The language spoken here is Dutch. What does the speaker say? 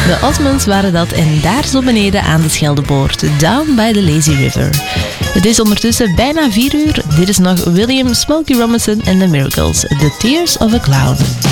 De Osmonds waren dat en daar zo beneden aan de Scheldeboord, down by the Lazy River. Het is ondertussen bijna 4 uur. Dit is nog William Smokey Robinson and the Miracles, The Tears of a Clown.